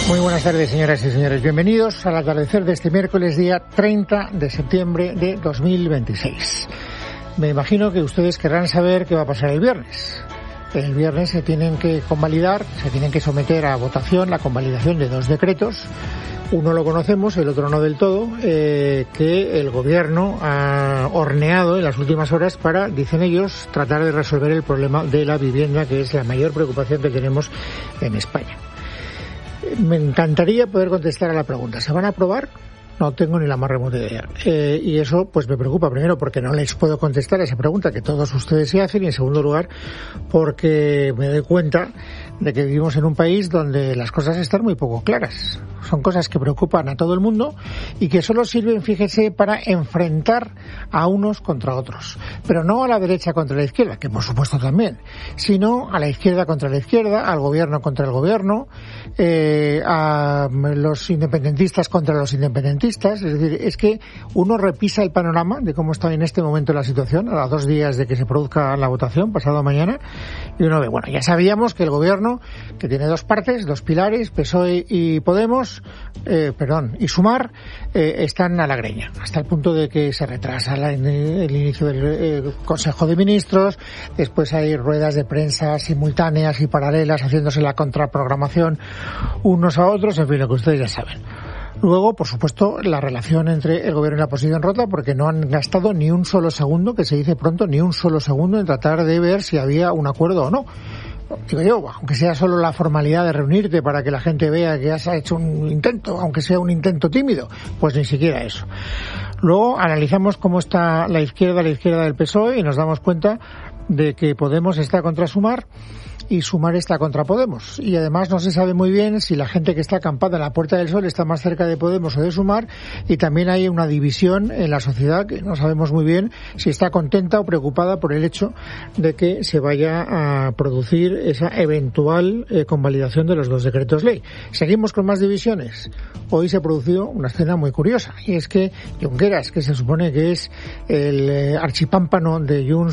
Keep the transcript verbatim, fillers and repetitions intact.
Muy buenas tardes, señoras y señores. Bienvenidos al atardecer de este miércoles, día treinta de septiembre de dos mil veintiséis. Me imagino que ustedes querrán saber qué va a pasar el viernes. El viernes se tienen que convalidar, se tienen que someter a votación la convalidación de dos decretos. Uno lo conocemos, el otro no del todo, eh, que el gobierno ha horneado en las últimas horas para, dicen ellos, tratar de resolver el problema de la vivienda, que es la mayor preocupación que tenemos en España. Me encantaría poder contestar a la pregunta. ¿Se van a aprobar? No tengo ni la más remota idea. Eh, y eso pues me preocupa, primero porque no les puedo contestar a esa pregunta que todos ustedes se hacen, y en segundo lugar porque me doy cuenta de que vivimos en un país donde las cosas están muy poco claras. Son cosas que preocupan a todo el mundo y que solo sirven, fíjese, para enfrentar a unos contra otros. Pero no a la derecha contra la izquierda, que por supuesto también, sino a la izquierda contra la izquierda, al gobierno contra el gobierno, eh, a los independentistas contra los independentistas. Es decir, es que uno repisa el panorama de cómo está en este momento la situación, a dos días de que se produzca la votación, pasado mañana, y uno ve, bueno, ya sabíamos que el gobierno, que tiene dos partes, dos pilares, P S O E y Podemos, eh, perdón, y Sumar, eh, están a la greña, hasta el punto de que se retrasa la, el inicio del eh, Consejo de Ministros, después hay ruedas de prensa simultáneas y paralelas haciéndose la contraprogramación unos a otros, en fin, lo que ustedes ya saben. Luego, por supuesto, la relación entre el gobierno y la oposición rota, porque no han gastado ni un solo segundo, que se dice pronto, ni un solo segundo en tratar de ver si había un acuerdo o no. Digo yo, aunque sea solo la formalidad de reunirte para que la gente vea que has hecho un intento, aunque sea un intento tímido, pues ni siquiera eso. Luego analizamos cómo está la izquierda, la izquierda del P S O E, y nos damos cuenta de que Podemos está contra Sumar y Sumar está contra Podemos. Y además no se sabe muy bien si la gente que está acampada en la Puerta del Sol está más cerca de Podemos o de Sumar, y también hay una división en la sociedad que no sabemos muy bien si está contenta o preocupada por el hecho de que se vaya a producir esa eventual eh, convalidación de los dos decretos ley. Seguimos con más divisiones. Hoy se produjo una escena muy curiosa, y es que Junqueras, que se supone que es el eh, archipámpano de Junts